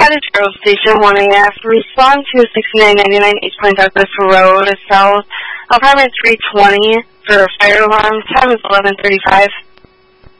Cottage Grove Station, 1AF. Respond to 6999 East Point Douglas Road, South, apartment 320 for a fire alarm. Time is 11:35.